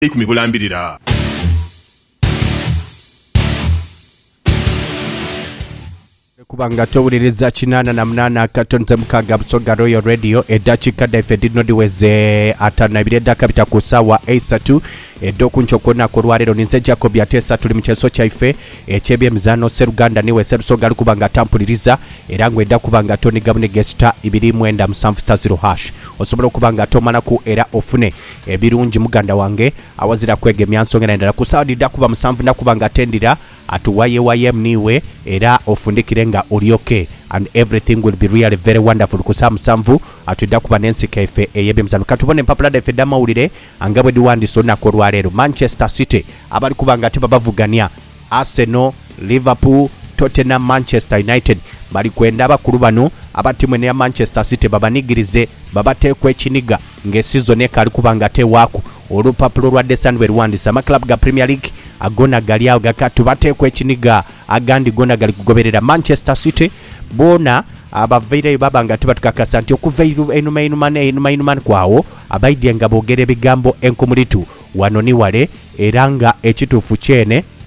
kumibulambirira. Kubanga towuliriza 88 katonze mukaga Busoga Royal Radio edakika daife dinodiweze atanabire dakabita ku sawa 8:3 edokunchokona ko lwalero ninze Jacob yatesa tuli mu kyeso kyaife ekyebye mizano Seruganda niwe Serusoga kubanga tampuliriza era ngwenda kubanga Tony Gabune Gesta 2.7 osobola kubanga tomana ku era ofune ebirungi muganda wange awazira kwegemya nsonga ndala ku sawa didakuba musanvu nakubanga tendira atuwaye niwe era ofundikire nga olioke and everything will be really very wonderful kusamu samvu atudda kuba nensi kefe eyebe mzano katubone mpapula defe dama ulire angabwe diwandiso na korwalero Manchester City abali kubanga tiba bavugania Arsenal, Liverpool, Tottenham, Manchester United bali kwenda abakulu bano abatimu ne ya Manchester City babanigirize babatekwe chiniga nge season ekali kubanga tewaku olupapulo lwa December rwandisa ma club ga Premier League agona gali awo gakatu batekwe chiniga agandi gona gali kugoberera Manchester City bona abavire babanga tibatukakasa nti okuveiru enuma kwawo abaidye ngabogere bigambo enkumulitu wano ni wale eranga ekitufu chene